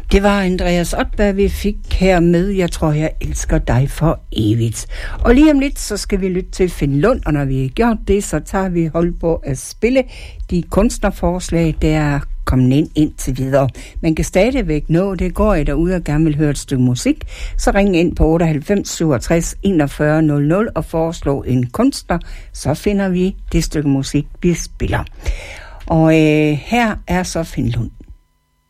Det var Andreas Ottberg, vi fik her med Jeg tror, jeg elsker dig for evigt. Og lige om lidt, så skal vi lytte til Finn Lund, og når vi har gjort det, så tager vi hold på at spille de kunstnerforslag, der er kommet ind til videre. Man kan stadigvæk nå, det går I derude og gerne vil høre et stykke musik, så ring ind på 98 67 41 00 og foreslå en kunstner, så finder vi det stykke musik, vi spiller. Og her er så Finn Lund.